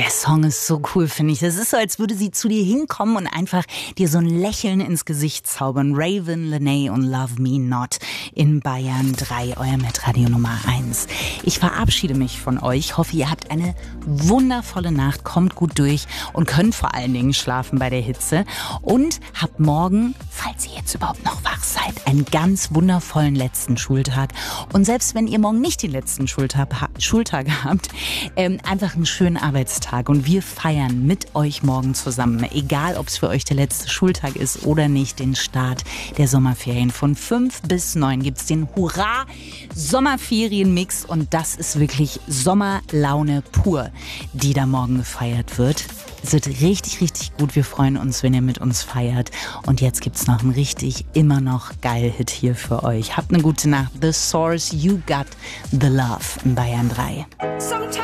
Der Song ist so cool, finde ich. Das ist so, als würde sie zu dir hinkommen und einfach dir so ein Lächeln ins Gesicht zaubern. Raven, Lené und Love Me Not in Bayern 3, euer Metradio Nummer 1. Ich verabschiede mich von euch. Ich hoffe, ihr habt eine wundervolle Nacht, kommt gut durch und könnt vor allen Dingen schlafen bei der Hitze. Und habt morgen, falls ihr jetzt überhaupt noch wach seid, einen ganz wundervollen letzten Schultag. Und selbst wenn ihr morgen nicht den letzten Schultag habt, einfach einen schönen Arbeitstag. Und wir feiern mit euch morgen zusammen, egal ob es für euch der letzte Schultag ist oder nicht, den Start der Sommerferien. Von 5 bis 9 gibt es den Hurra-Sommerferien-Mix und das ist wirklich Sommerlaune pur, die da morgen gefeiert wird. Es wird richtig, richtig gut. Wir freuen uns, wenn ihr mit uns feiert. Und jetzt gibt es noch einen richtig, immer noch geil Hit hier für euch. Habt eine gute Nacht. The Source, You Got The Love in Bayern 3.